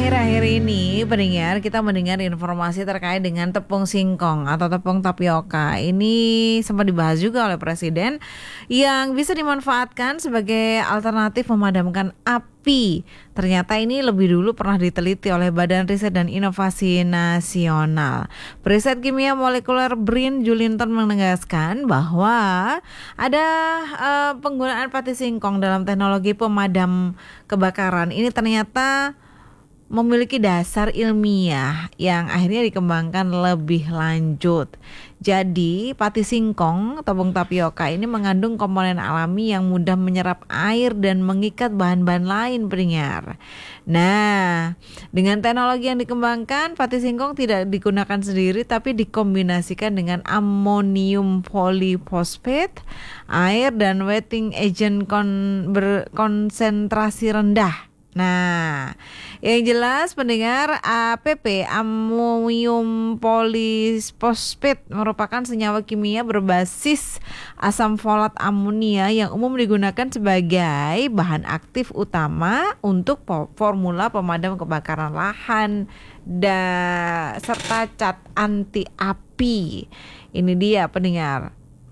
akhir-akhir ini pendengar kita mendengar informasi terkait dengan tepung singkong atau tepung tapioka. Ini sempat dibahas juga oleh Presiden yang bisa dimanfaatkan sebagai alternatif memadamkan api. Ternyata ini lebih dulu pernah diteliti oleh Badan Riset dan Inovasi Nasional. Periset kimia molekuler BRIN Julinton menegaskan bahwa ada penggunaan pati singkong dalam teknologi pemadam kebakaran. Ini ternyata memiliki dasar ilmiah yang akhirnya dikembangkan lebih lanjut. Jadi, pati singkong, tepung tapioka ini mengandung komponen alami yang mudah menyerap air dan mengikat bahan-bahan lain, pendengar. Nah, dengan teknologi yang dikembangkan, pati singkong tidak digunakan sendiri tapi dikombinasikan dengan amonium polyphosphate, air dan wetting agent berkonsentrasi rendah. Nah, yang jelas pendengar, APP amonium polyphosphate merupakan senyawa kimia berbasis asam folat amonia yang umum digunakan sebagai bahan aktif utama untuk formula pemadam kebakaran lahan serta cat anti api. Ini dia pendengar.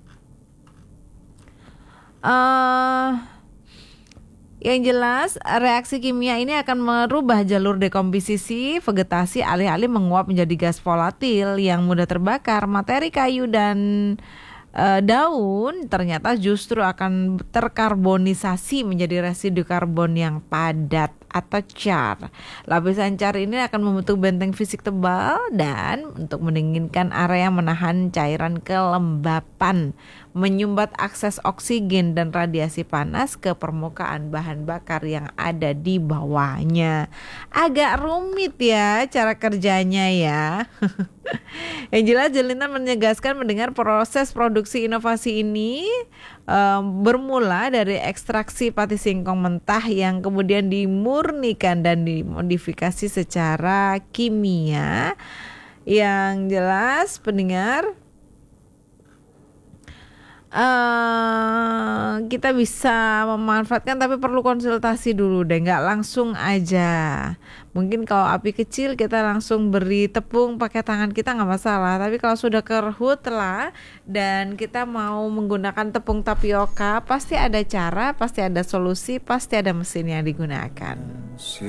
Yang jelas, reaksi kimia ini akan merubah jalur dekomposisi vegetasi alih-alih menguap menjadi gas volatil yang mudah terbakar. Materi kayu dan daun ternyata justru akan terkarbonisasi menjadi residu karbon yang padat atau char. Lapisan char ini akan membentuk benteng fisik tebal dan untuk mendinginkan area menahan cairan kelembapan, menyumbat akses oksigen dan radiasi panas ke permukaan bahan bakar yang ada di bawahnya. Agak rumit ya cara kerjanya ya. Yang jelas Jelina menegaskan mendengar proses produksi inovasi ini bermula dari ekstraksi pati singkong mentah yang kemudian dimurnikan dan dimodifikasi secara kimia. Yang jelas pendengar, kita bisa memanfaatkan tapi perlu konsultasi dulu deh, nggak langsung aja. Mungkin kalau api kecil kita langsung beri tepung pakai tangan kita nggak masalah, tapi kalau sudah kerhut lah dan kita mau menggunakan tepung tapioka, pasti ada cara, pasti ada solusi, pasti ada mesin yang digunakan.